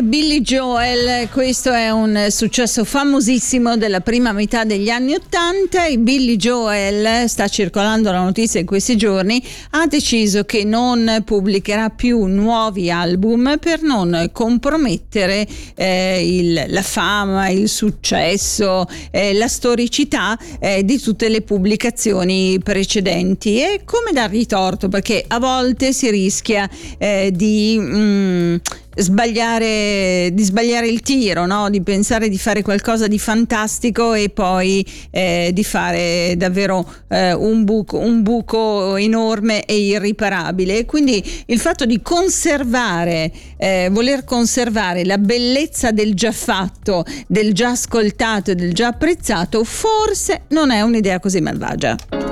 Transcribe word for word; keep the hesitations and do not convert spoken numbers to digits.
è Billy Joel, questo è un successo famosissimo della prima metà degli anni Ottanta e Billy Joel, sta circolando la notizia in questi giorni, ha deciso che non pubblicherà più nuovi album per non compromettere eh, il, la fama, il successo, eh, la storicità eh, di tutte le pubblicazioni precedenti. E come dargli torto, perché a volte si rischia eh, di mm, sbagliare di sbagliare il tiro, no? Di pensare di fare qualcosa di fantastico e poi eh, di fare davvero eh, un buco un buco enorme e irriparabile. Quindi il fatto di conservare eh, voler conservare la bellezza del già fatto, del già ascoltato e del già apprezzato, forse non è un'idea così malvagia.